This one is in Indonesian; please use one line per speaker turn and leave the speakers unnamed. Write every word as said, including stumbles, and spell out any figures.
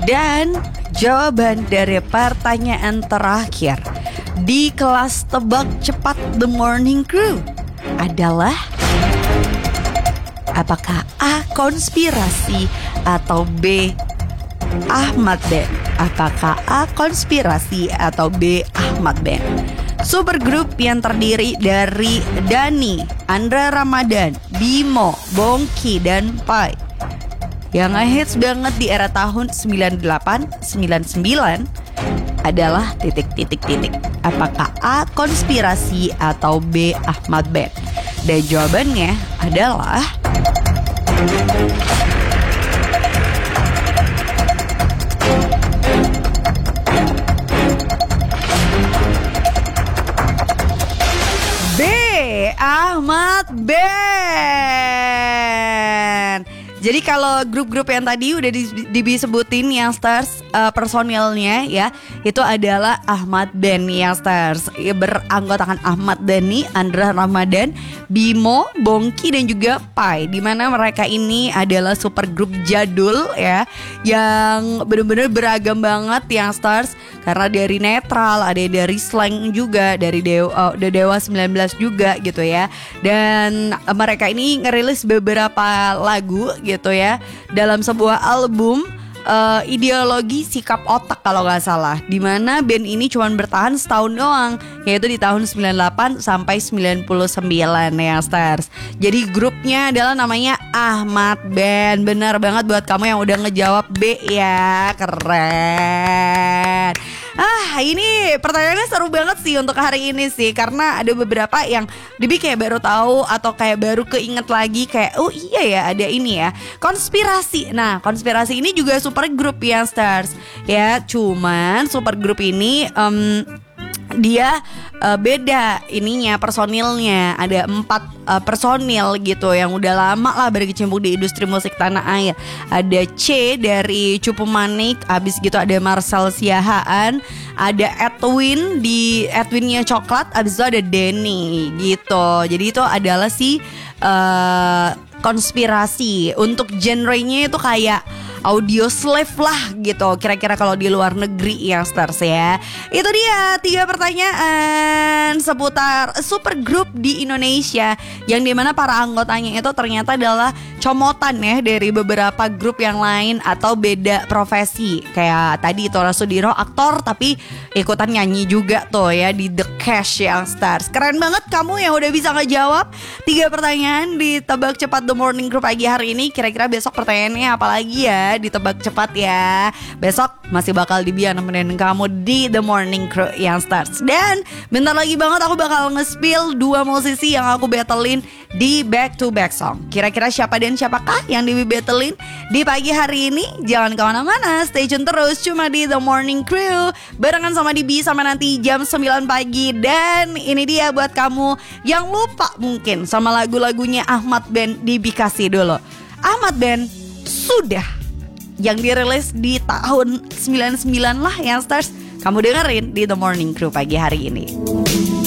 Dan jawaban dari pertanyaan terakhir di kelas tebak cepat The Morning Crew adalah apakah A. konspirasi atau B. Ahmad Band? Apakah A. konspirasi atau B. Ahmad Band? Supergroup yang terdiri dari Dhani, Andra Ramadan, Bimo, Bongki, dan Pai, yang ngehits banget di era tahun sembilan delapan sembilan sembilan adalah titik-titik-titik. Apakah A. konspirasi atau B. Ahmad Band? Dan jawabannya adalah B. Ahmad Band. Jadi kalau grup-grup yang tadi udah di- disebutin yang stars uh, personilnya ya, itu adalah Ahmad Band yang stars beranggotakan Ahmad Dhani, Andra Ramadan, Bimo, Bongki, dan juga Pai. Dimana mereka ini adalah supergroup jadul ya, yang benar-benar beragam banget yang stars. Karena dari netral, ada dari slang juga, dari Dewa, uh, Dewa sembilan belas juga gitu ya. Dan uh, mereka ini ngerilis beberapa lagu gitu ya dalam sebuah album uh, Ideologi Sikap Otak kalau gak salah, dimana band ini cuma bertahan setahun doang, yaitu di tahun sembilan puluh delapan sampai sembilan puluh sembilan ya stars. Jadi grupnya adalah namanya Ahmad Band. Benar banget buat kamu yang udah ngejawab B ya, keren. Ah, ini pertanyaannya seru banget sih untuk hari ini sih, karena ada beberapa yang Debbie kayak baru tahu atau kayak baru keinget lagi kayak oh iya ya ada ini ya, konspirasi. Nah, konspirasi ini juga super grup ya stars ya, cuman super grup ini um, dia uh, beda ininya, personilnya. Ada empat uh, personil gitu yang udah lama lah berkecimpung di industri musik tanah air. Ada C dari Cupu Manik, abis gitu ada Marcel Siahaan, ada Edwin di Edwinnya Coklat, abis itu ada Denny gitu. Jadi itu adalah si uh, konspirasi. Untuk genrenya itu kayak audio slave lah gitu, kira-kira kalau di luar negeri yang stars ya. Itu dia tiga pertanyaan seputar supergroup di Indonesia, yang dimana para anggotanya itu ternyata adalah comotan ya dari beberapa grup yang lain atau beda profesi. Kayak tadi Tora Sudiro aktor tapi ikutan nyanyi juga tuh ya di The Cash yang stars. Keren banget kamu yang udah bisa ngejawab tiga pertanyaan di Tebak Cepat The Morning Crew pagi hari ini. Kira-kira besok pertanyaannya apa lagi ya ditebak cepat ya. Besok masih bakal dibiar nemenin kamu di The Morning Crew yang stars. Dan bentar lagi banget aku bakal nge-spill dua musisi yang aku battlein di back to back song. Kira-kira siapa dan siapakah yang di battlein di pagi hari ini? Jangan kemana-mana, stay tune terus cuma di The Morning Crew barengan sama Dibi sama nanti jam sembilan pagi. Dan ini dia buat kamu yang lupa mungkin sama lagu-lagunya Ahmad Band, Dibi kasih dulu. Ahmad Band Sudah, yang dirilis di tahun sembilan puluh sembilan lah yang stars. Kamu dengerin di The Morning Crew pagi hari ini.